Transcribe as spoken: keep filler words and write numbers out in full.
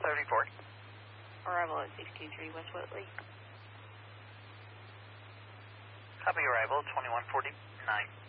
thirty-four. Arrival at six two three West Whitley. Copy arrival, twenty-one forty-nine.